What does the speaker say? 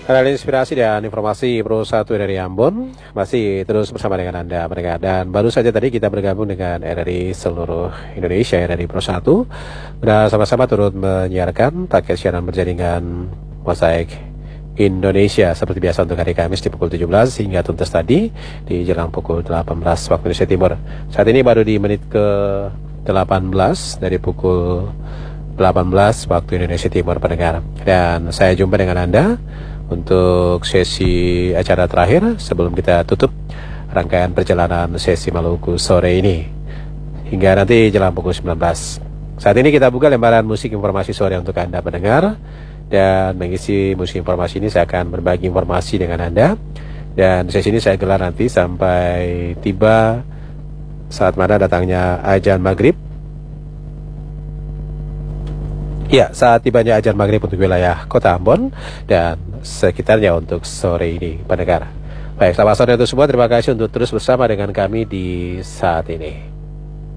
Kanal inspirasi dan informasi Pro 1 dari Ambon masih terus bersama dengan Anda mereka, dan baru saja tadi kita bergabung dengan RRI seluruh Indonesia, RRI Pro 1 dan sama-sama turut menyiarkan paket siaran berjaringan Mosaik Indonesia seperti biasa untuk hari Kamis di pukul 17 hingga tuntas tadi di jelang pukul 18 waktu Indonesia Timur. Saat ini baru di menit ke 18 dari pukul 18 waktu Indonesia Timur pendengar, dan saya jumpa dengan Anda untuk sesi acara terakhir sebelum kita tutup rangkaian perjalanan sesi Maluku sore ini hingga nanti jelang pukul 19. Saat ini kita buka lembaran musik informasi sore untuk Anda pendengar, dan mengisi musik informasi ini saya akan berbagi informasi dengan Anda, dan sesi ini saya gelar nanti sampai tiba saat mana datangnya azan maghrib. Ya, saat tibanya azan maghrib untuk wilayah Kota Ambon dan sekitarnya untuk sore ini pendengar. Baik, selamat sore untuk semua. Terima kasih untuk terus bersama dengan kami di saat ini.